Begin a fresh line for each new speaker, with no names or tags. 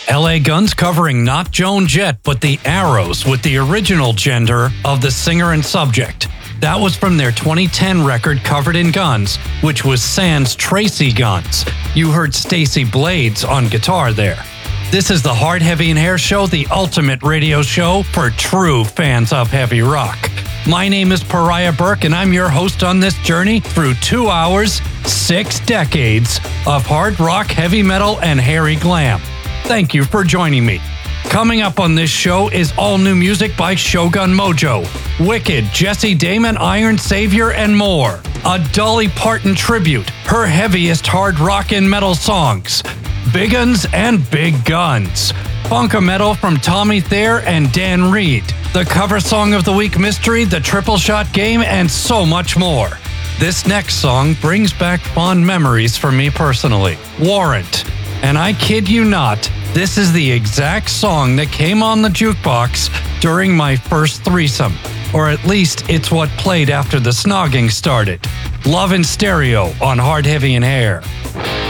LA Guns covering not Joan Jett, but the Arrows with the original gender of the singer and subject. That was from their 2010 record Covered in Guns, which was sans Tracy Guns. You heard Stacey Blades on guitar there. This is the Hard, Heavy, and Hair Show, the ultimate radio show for true fans of heavy rock. My name is Pariah Burke, and I'm your host on this journey through 2 hours, 6 decades of hard rock, heavy metal, and hairy glam. Thank you for joining me. Coming up on this show is all new music by Shogun Mojo, Wicked, Jesse Damon, Iron Savior, and more. A Dolly Parton tribute, her heaviest hard rock and metal songs. Big Uns and Big Guns. Funka Metal from Tommy Thayer and Dan Reed. The cover song of the week mystery, the Triple Shot Game, and so much more. This next song brings back fond memories for me personally. Warrant. And I kid you not, this is the exact song that came on the jukebox during my first threesome. Or at least it's what played after the snogging started. Love in Stereo on Hard, Heavy, and Hair.